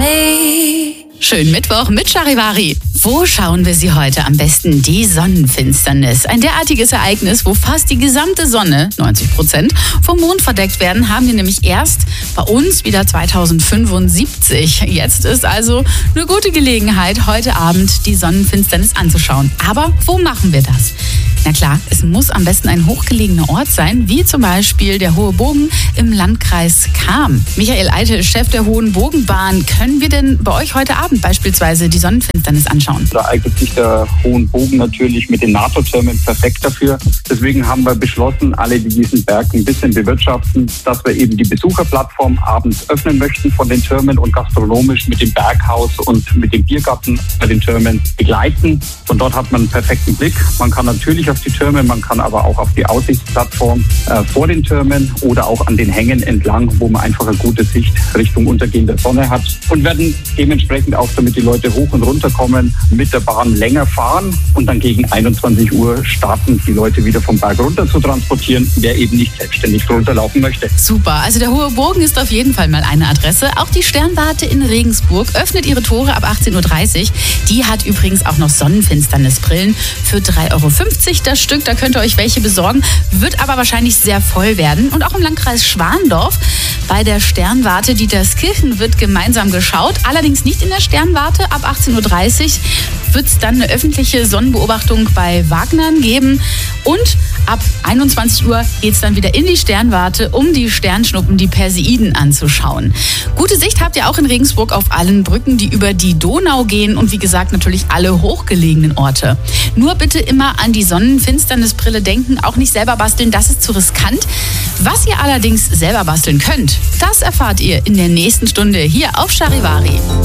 Schönen Mittwoch mit Charivari. Wo schauen wir Sie heute am besten? Die Sonnenfinsternis. Ein derartiges Ereignis, wo fast die gesamte Sonne, 90%, vom Mond verdeckt werden, haben wir nämlich erst bei uns wieder 2075. Jetzt ist also eine gute Gelegenheit, heute Abend die Sonnenfinsternis anzuschauen. Aber wo machen wir das? Na klar, es muss am besten ein hochgelegener Ort sein, wie zum Beispiel der Hohe Bogen im Landkreis Cham. Michael Eitel, Chef der Hohen Bogenbahn. Können wir denn bei euch heute Abend beispielsweise die Sonnenfinsternis anschauen? Da eignet sich der Hohen Bogen natürlich mit den NATO-Türmen perfekt dafür. Deswegen haben wir beschlossen, alle, die diesen Berg ein bisschen bewirtschaften, dass wir eben die Besucherplattform abends öffnen möchten von den Türmen und gastronomisch mit dem Berghaus und mit dem Biergarten bei den Türmen begleiten. Von dort hat man einen perfekten Blick. Man kann natürlich auf die Türme, man kann aber auch auf die Aussichtsplattform vor den Türmen oder auch an den Hängen entlang, wo man einfach eine gute Sicht Richtung untergehende Sonne hat, und werden dementsprechend auch, damit die Leute hoch und runter kommen, mit der Bahn länger fahren und dann gegen 21 Uhr starten, die Leute wieder vom Berg runter zu transportieren, wer eben nicht selbstständig runterlaufen möchte. Super, also der Hohe Bogen ist auf jeden Fall mal eine Adresse. Auch die Sternwarte in Regensburg öffnet ihre Tore ab 18.30 Uhr. Die hat übrigens auch noch Sonnenfinsternisbrillen für 3,50 Euro das Stück. Da könnt ihr euch welche besorgen. Wird aber wahrscheinlich sehr voll werden. Und auch im Landkreis Schwandorf bei der Sternwarte Dieterskirchen wird gemeinsam geschaut. Allerdings nicht in der Sternwarte. Ab 18.30 Uhr wird es dann eine öffentliche Sonnenbeobachtung bei Wagnern geben. Und ab 21 Uhr geht es dann wieder in die Sternwarte, um die Sternschnuppen, die Perseiden, anzuschauen. Gute Sicht habt ihr auch in Regensburg auf allen Brücken, die über die Donau gehen, und wie gesagt natürlich alle hochgelegenen Orte. Nur bitte immer an die Sonnenfinsternisbrille denken, auch nicht selber basteln, das ist zu riskant. Was ihr allerdings selber basteln könnt, das erfahrt ihr in der nächsten Stunde hier auf Charivari.